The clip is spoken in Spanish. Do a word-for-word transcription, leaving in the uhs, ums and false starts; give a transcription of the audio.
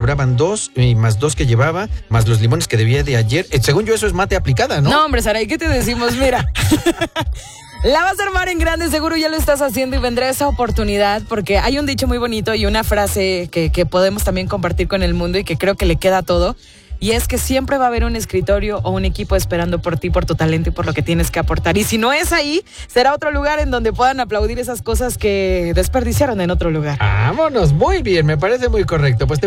sobraban dos, y más dos que llevaba, más los limones que debía de ayer. Eh, según yo, eso es mate aplicada, ¿no? No, hombre, Saray, ¿qué te decimos? Mira, la vas a armar en grande, seguro ya lo estás haciendo y vendrá esa oportunidad, porque hay un dicho muy bonito y una frase que, que podemos también compartir con el mundo y que creo que le queda a todo. Y es que siempre va a haber un escritorio o un equipo esperando por ti, por tu talento y por lo que tienes que aportar. Y si no es ahí, será otro lugar en donde puedan aplaudir esas cosas que desperdiciaron en otro lugar. Vámonos, muy bien, me parece muy correcto. Pues te